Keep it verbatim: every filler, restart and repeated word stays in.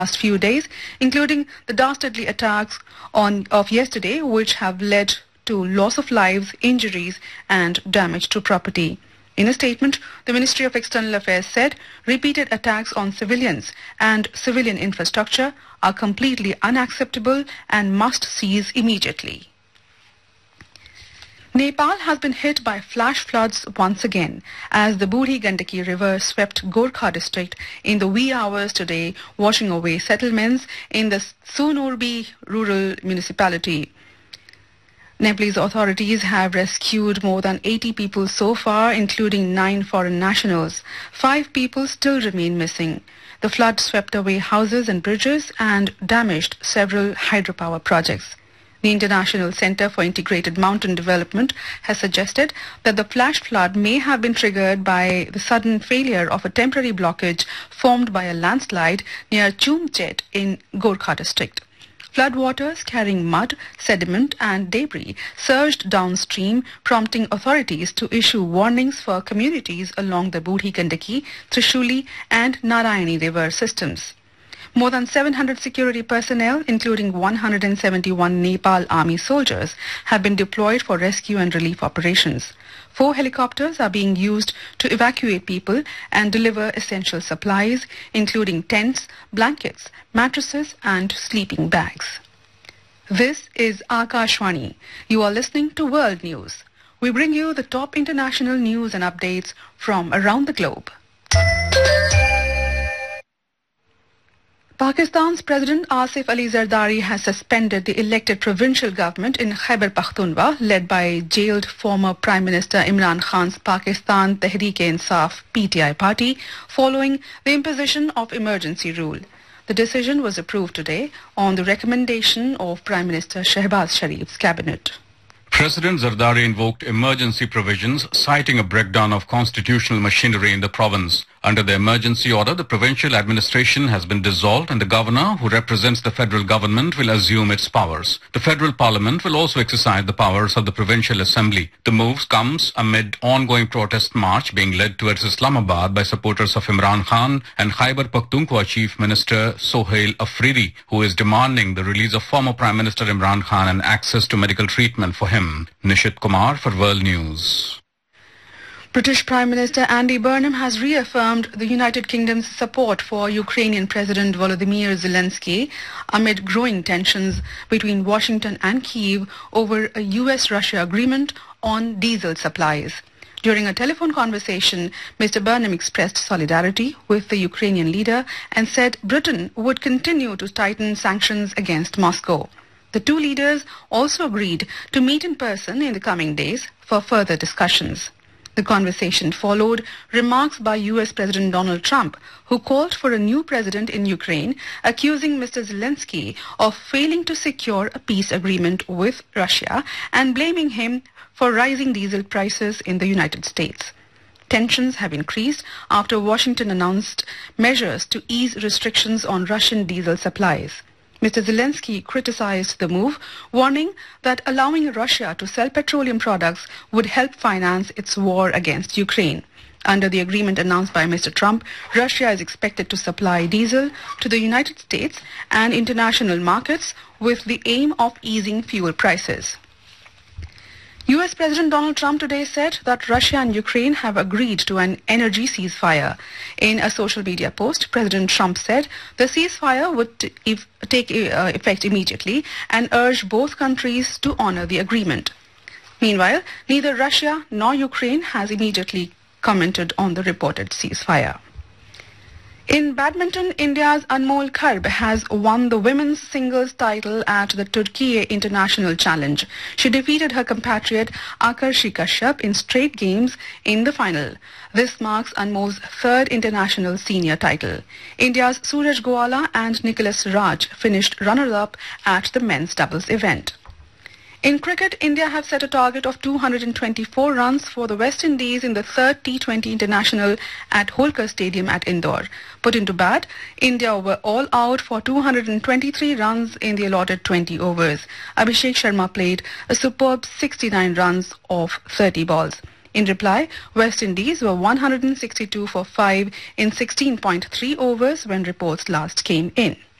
last few days, including the dastardly attacks on of yesterday, which have led to loss of lives, injuries and damage to property. In a statement, the Ministry of External Affairs said repeated attacks on civilians and civilian infrastructure are completely unacceptable and must cease immediately. Nepal has been hit by flash floods once again as the Buri Gandaki River swept Gorkha district in the wee hours today, washing away settlements in the Sunurbi rural municipality. Nepalese authorities have rescued more than eighty people so far, including nine foreign nationals. Five people still remain missing. The flood swept away houses and bridges and damaged several hydropower projects. The International Center for Integrated Mountain Development has suggested that the flash flood may have been triggered by the sudden failure of a temporary blockage formed by a landslide near Chumchet in Gorkha district. Floodwaters carrying mud, sediment and debris surged downstream, prompting authorities to issue warnings for communities along the Buri Gandaki, Trishuli and Narayani river systems. More than seven hundred security personnel, including one hundred seventy-one Nepal Army soldiers, have been deployed for rescue and relief operations. Four helicopters are being used to evacuate people and deliver essential supplies, including tents, blankets, mattresses and sleeping bags. This is Akashvani. You are listening to World News. We bring you the top international news and updates from around the globe. Pakistan's President Asif Ali Zardari has suspended the elected provincial government in Khyber Pakhtunkhwa, led by jailed former Prime Minister Imran Khan's Pakistan Tehreek-e-Insaf P T I party, following the imposition of emergency rule. The decision was approved today on the recommendation of Prime Minister Shehbaz Sharif's cabinet. President Zardari invoked emergency provisions, citing a breakdown of constitutional machinery in the province. Under the emergency order, the provincial administration has been dissolved and the governor, who represents the federal government, will assume its powers. The federal parliament will also exercise the powers of the provincial assembly. The move comes amid ongoing protest march being led towards Islamabad by supporters of Imran Khan and Khyber Pakhtunkhwa Chief Minister Sohail Afridi, who is demanding the release of former Prime Minister Imran Khan and access to medical treatment for him. Nishit Kumar for World News. British Prime Minister Andy Burnham has reaffirmed the United Kingdom's support for Ukrainian President Volodymyr Zelensky amid growing tensions between Washington and Kyiv over a U S Russia agreement on diesel supplies. During a telephone conversation, Mister Burnham expressed solidarity with the Ukrainian leader and said Britain would continue to tighten sanctions against Moscow. The two leaders also agreed to meet in person in the coming days for further discussions. The conversation followed remarks by U S President Donald Trump, who called for a new president in Ukraine, accusing Mister Zelensky of failing to secure a peace agreement with Russia and blaming him for rising diesel prices in the United States. Tensions have increased after Washington announced measures to ease restrictions on Russian diesel supplies. Mister Zelensky criticized the move, warning that allowing Russia to sell petroleum products would help finance its war against Ukraine. Under the agreement announced by Mister Trump, Russia is expected to supply diesel to the United States and international markets with the aim of easing fuel prices. U S President Donald Trump today said that Russia and Ukraine have agreed to an energy ceasefire. In a social media post, President Trump said the ceasefire would t- if take uh, effect immediately and urged both countries to honor the agreement. Meanwhile, neither Russia nor Ukraine has immediately commented on the reported ceasefire. In badminton, India's Anmol Kharb has won the women's singles title at the Turkey International Challenge. She defeated her compatriot Akarshi Kashyap in straight games in the final. This marks Anmol's third international senior title. India's Suraj Goala and Nicholas Raj finished runners-up at the men's doubles event. In cricket, India have set a target of two hundred twenty-four runs for the West Indies in the third T twenty International at Holkar Stadium at Indore. Put into bat, India were all out for two hundred twenty-three runs in the allotted twenty overs. Abhishek Sharma played a superb sixty-nine runs off thirty balls. In reply, West Indies were one hundred sixty-two for five in sixteen point three overs when reports last came in.